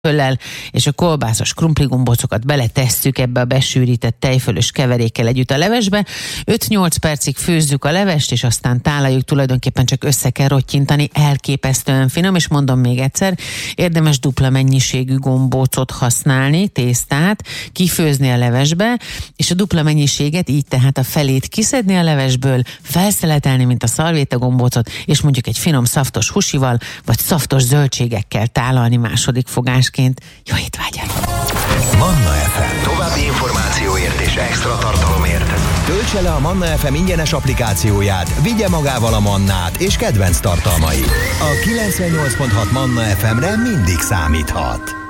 föllel, és a kolbászos krumpligombócokat beletesszük ebbe a besűrített tejfölös keverékkel együtt a levesbe. 5-8 percig főzzük a levest, és aztán tálaljuk, tulajdonképpen csak össze kell rottyintani, elképesztően finom, és mondom még egyszer, érdemes dupla mennyiségű gombócot használni, tésztát, kifőzni a levesbe, és a dupla mennyiséget, így tehát a felét kiszedni a levesből, felszeletelni, mint a szalvétagombócot, és mondjuk egy finom szaftos húsival, vagy szaftos zöldségekkel tálalni második fogásként. Jó étvágyat! Manna FM. További információért és extra tartalomért töltse le a Manna FM ingyenes applikációját, vigye magával a mannát és kedvenc tartalmait. A 98.6 Manna FM-re mindig számíthat.